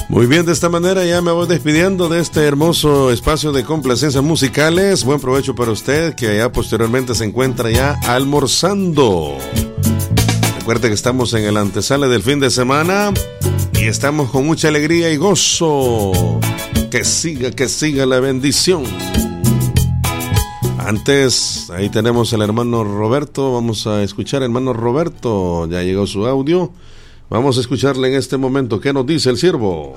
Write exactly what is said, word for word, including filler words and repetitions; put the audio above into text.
Muy bien, de esta manera ya me voy despidiendo de este hermoso espacio de complacencias musicales. Buen provecho para usted, que ya posteriormente se encuentra ya almorzando. Recuerde que estamos en el antesala del fin de semana y estamos con mucha alegría y gozo. Que siga, que siga la bendición. Antes, ahí tenemos al hermano Roberto. Vamos a escuchar, hermano Roberto. Ya llegó su audio. Vamos a escucharle en este momento. ¿Qué nos dice el siervo?